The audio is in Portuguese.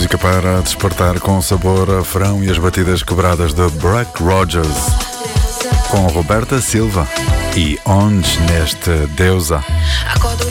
Música para despertar com sabor a verão e as batidas quebradas de Buck Rogers, com Roberta Silva e Onde neste Deusa.